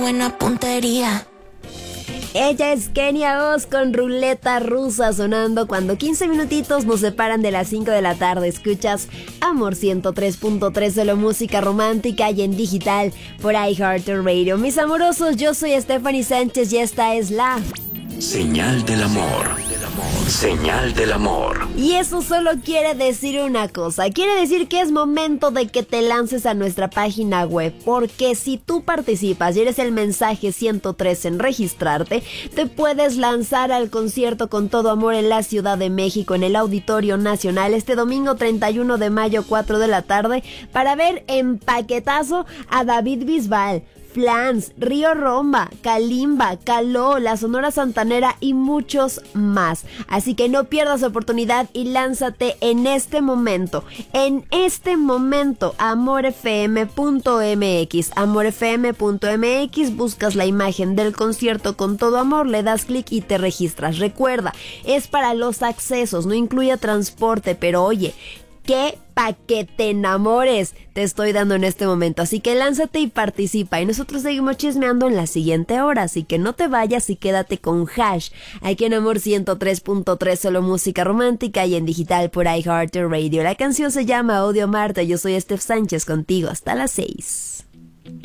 buena puntería. Ella es Kenia Oz con Ruleta Rusa sonando cuando 15 minutitos nos separan de las 5 de la tarde. Escuchas Amor 103.3, solo música romántica y en digital por iHeartRadio. Mis amorosos, yo soy Stephanie Sánchez y esta es la Señal del amor. Señal del amor. Y eso solo quiere decir una cosa. Quiere decir que es momento de que te lances a nuestra página web. Porque si tú participas y eres el mensaje 103 en registrarte, te puedes lanzar al concierto Con Todo Amor en la Ciudad de México, en el Auditorio Nacional, este domingo 31 de mayo, 4 de la tarde, para ver en paquetazo a David Bisbal, Flans, Río Roma, Kalimba, Caló, la Sonora Santanera y muchos más. Así que no pierdas oportunidad y lánzate en este momento. En este momento, amorfm.mx. Amorfm.mx, buscas la imagen del concierto Con Todo Amor, le das clic y te registras. Recuerda, es para los accesos, no incluye transporte, pero oye, ¿qué pa' que te enamores te estoy dando en este momento? Así que lánzate y participa. Y nosotros seguimos chismeando en la siguiente hora. Así que no te vayas y quédate con Hash aquí en Amor 103.3, solo música romántica y en digital por iHeartRadio. La canción se llama Odio Marta. Yo soy Steph Sánchez contigo hasta las 6.